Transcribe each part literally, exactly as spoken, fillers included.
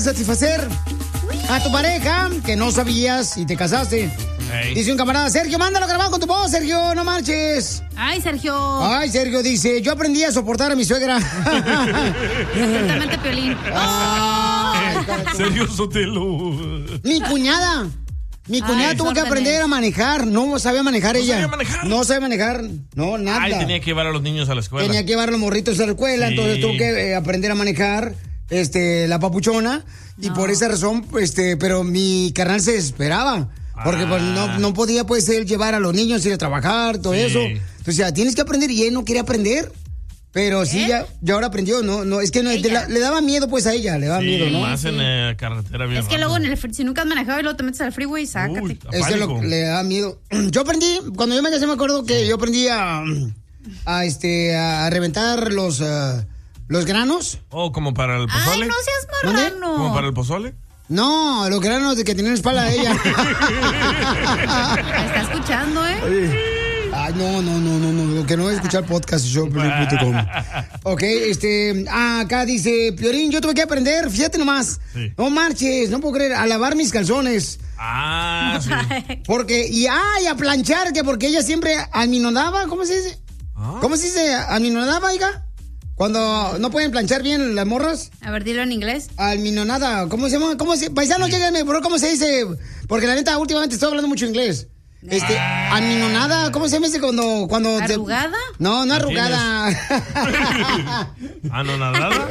satisfacer a tu pareja que no sabías y te casaste. Hey. Dice un camarada, Sergio, mándalo grabado con tu voz, Sergio, no marches. Ay, Sergio. Ay, Sergio dice, yo aprendí a soportar a mi suegra. Exactamente, Piolín. Ay, Sergio Sotelo. Mi cuñada. Mi cuñada Ay, tuvo que aprender a manejar. No sabía manejar ¿No ella. sabía manejar? No sabía manejar. No, nada. Ay, tenía que llevar a los niños a la escuela. Tenía que llevar a los morritos a la escuela. Sí. Entonces tuvo que eh, aprender a manejar. Este, la papuchona. No. Y por esa razón, este, pero mi carnal se desesperaba. Porque ah. pues no, no podía pues él llevar a los niños ir a trabajar, todo sí. eso. Entonces ya tienes que aprender y él no quería aprender. Pero ¿Eh? sí, ya, ya ahora aprendió, no, no, es que no, la, le daba miedo pues a ella, le daba sí, miedo, ¿no? Más en la carretera bien Es que rápido. Luego en el si nunca has manejado y luego te metes al freeway, sácate. Uy, es que lo, le da miedo. Yo aprendí, cuando yo me casé me acuerdo que yo aprendí a, a este, a reventar los, uh, los granos. Oh, como para el pozole. Ay, no seas marrano. ¿Como para el pozole? No, los granos de que tienen espalda de ella. Está escuchando, ¿eh? Ay, no, no, no, no, no, que no voy a escuchar podcast show punto com. Ok, este, ah, acá dice, Piolín, yo tuve que aprender, fíjate nomás, sí. no marches, no puedo creer, a lavar mis calzones. Ah, sí. Porque, y ay, a planchar, que porque ella siempre alminonaba, ¿cómo se dice? ¿Ah? ¿Cómo se dice? ¿Alminonaba, hija? Cuando no pueden planchar bien las morras. A ver, dilo en inglés. Alminonada, ¿cómo se llama? ¿Cómo se, paisanos, sí. lléguenme, bro, ¿cómo se dice? Porque la neta, últimamente estoy hablando mucho inglés. Este, ah. alminonada, ¿cómo se llama ese cuando, cuando ¿Arrugada? Te... No, no arrugada. ¿Anonadada?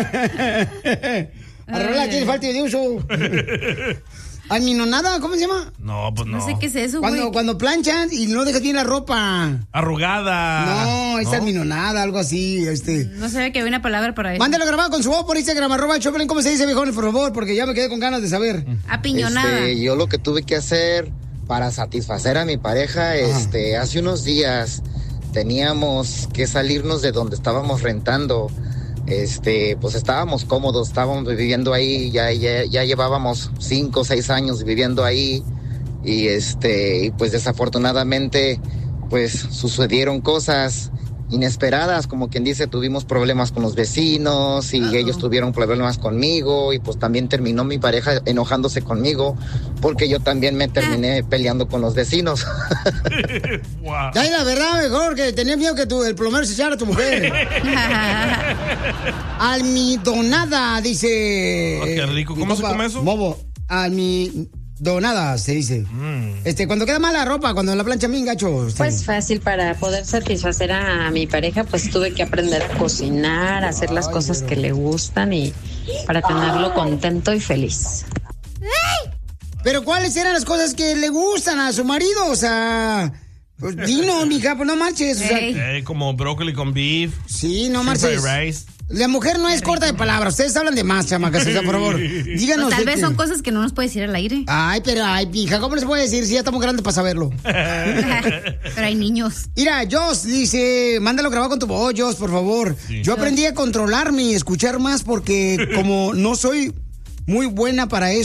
Arrugada tiene falta de uso. ¿Alminonada? ¿Cómo se llama? No, pues no. No sé qué es eso, Cuando, güey. cuando planchan y no dejas bien la ropa. Arrugada. No, es ¿no? alminonada, algo así, este. No sabía que había una palabra para eso. Mándalo grabado con su voz por Instagram, arroba Choplin, ¿cómo se dice, viejones, por favor? Porque ya me quedé con ganas de saber. Apiñonada. Este, yo lo que tuve que hacer para satisfacer a mi pareja, Ajá. este, hace unos días teníamos que salirnos de donde estábamos rentando. Este, pues estábamos cómodos, estábamos viviendo ahí, ya, ya, ya llevábamos cinco o seis años viviendo ahí, y este, y pues desafortunadamente, pues sucedieron cosas inesperadas, como quien dice, tuvimos problemas con los vecinos y Uh-oh. ellos tuvieron problemas conmigo, y pues también terminó mi pareja enojándose conmigo porque yo también me terminé peleando con los vecinos. Wow. Ay, la verdad, mejor que tenía miedo que tu, el plomero se echara a tu mujer. Almidonada, dice. Oh, qué rico. ¿Cómo se come eso? Bobo, almi... Donada, se dice. Mm. Este, cuando queda mala ropa, cuando la plancha bien gacho. Este. Pues fácil, para poder satisfacer a mi pareja, pues tuve que aprender a cocinar, a hacer las Ay, cosas pero... que le gustan y para tenerlo contento y feliz. Pero ¿cuáles eran las cosas que le gustan a su marido? O sea, pues dino, mija, pues no marches. O sea, hey, como brócoli con beef. Sí, no marches. La mujer no es corta de palabras. Ustedes hablan de más, chamacas, o sea, por favor. Díganos. Pues tal vez que... son cosas que no nos puede decir al aire. Ay, pero, ay, hija, ¿cómo les puede decir si ya estamos grandes para saberlo? Pero hay niños. Mira, Joss dice, mándalo grabado con tu voz, Joss, por favor. Sí. Yo aprendí a controlarme y escuchar más porque como no soy muy buena para eso.